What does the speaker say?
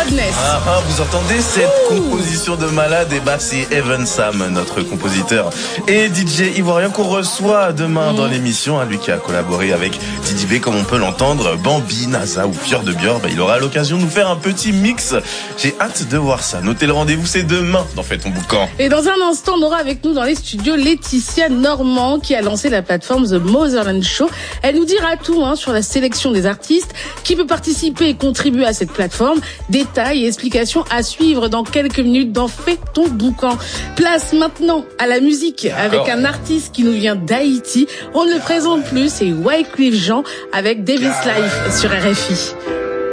Godness. Vous entendez cette composition de malade? Et bah c'est Evan Sam, notre compositeur et DJ ivoirien qu'on reçoit demain dans l'émission. Lui qui a collaboré avec Didi B, comme on peut l'entendre, Bambi, NASA ou Pierre de Bior. Il aura l'occasion de nous faire un petit mix. J'ai hâte de voir ça. Notez le rendez-vous, c'est demain dans Fais ton boucan. Et dans un instant, on aura avec nous dans les studios Laetitia Normand qui a lancé la plateforme The Motherland Show. Elle nous dira tout sur la sélection des artistes, qui peut participer et contribuer à cette plateforme. Détails et explications à suivre dans quelques minutes dans Fais ton boucan. Place maintenant à la musique avec un artiste qui nous vient d'Haïti. On ne le présente plus, c'est Wyclef Jean avec Davis Life sur RFI.